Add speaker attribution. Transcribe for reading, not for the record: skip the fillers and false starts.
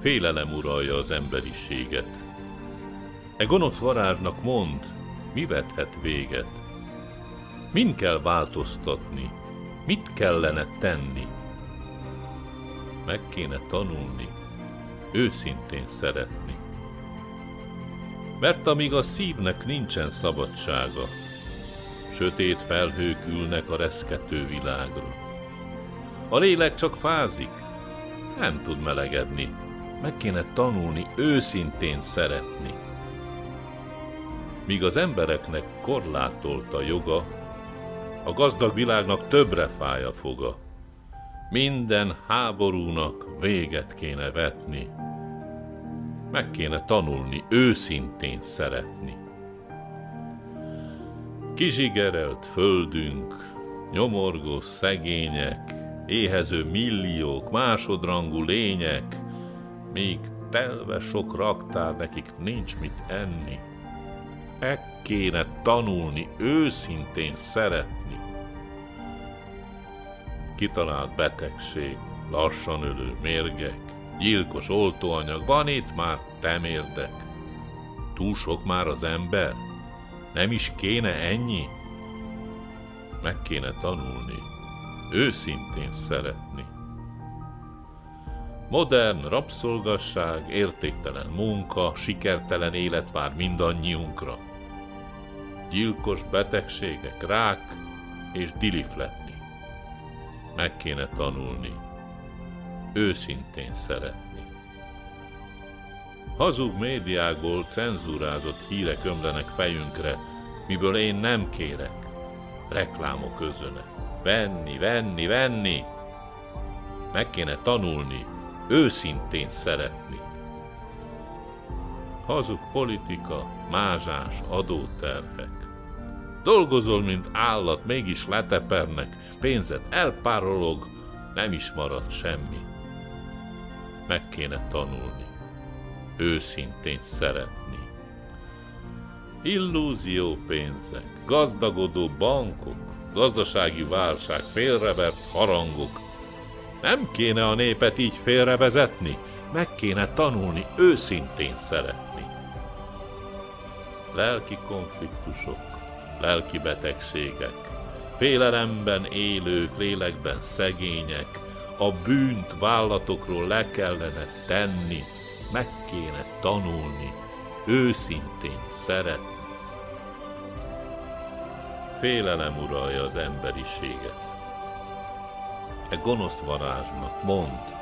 Speaker 1: Félelem uralja az emberiséget. E gonosz varázsnak mondd, mi vethet véget? Min kell változtatni? Mit kellene tenni? Meg kéne tanulni, őszintén szeretni. Mert amíg a szívnek nincsen szabadsága, sötét felhők ülnek a reszkető világra. A lélek csak fázik, nem tud melegedni, meg kéne tanulni őszintén szeretni. Míg az embereknek korlátolt a joga, a gazdag világnak többre fáj a foga. Minden háborúnak véget kéne vetni, meg kéne tanulni őszintén szeretni. Kizsigerelt földünk, nyomorgó szegények, éhező milliók, másodrangú lények, míg telve sok raktár, nekik nincs mit enni. Meg kéne tanulni őszintén szeretni. Kitalált betegség, lassan ölő mérgek, gyilkos oltóanyag, van itt már temérdek. Túl sok már az ember? Nem is kéne ennyi? Meg kéne tanulni, őszintén szeretni. Modern rabszolgasság, értéktelen munka, sikertelen élet vár mindannyiunkra. Gyilkos betegségek, rák és dilifletni. Meg kéne tanulni, őszintén szeretni. Hazug médiákból cenzúrázott hírek ömlenek fejünkre, miből én nem kérek. Reklámok özöne. Venni, venni, venni. Meg kéne tanulni, őszintén szeretni. Hazug politika, mázsás adóterhek. Dolgozol, mint állat, mégis letepernek, pénzed elpárolog, nem is marad semmi. Meg kéne tanulni, őszintén szeretni. Illúzió pénzek, gazdagodó bankok, gazdasági válság, félrevert harangok. Nem kéne a népet így félrevezetni, meg kéne tanulni őszintén szeretni. Lelki konfliktusok, lelki betegségek, félelemben élők, lélekben szegények, a bűnt vállatokról le kellene tenni, meg kéne tanulni, őszintén szeretni. Félelem uralja az emberiséget. E gonosz varázsnak mondd,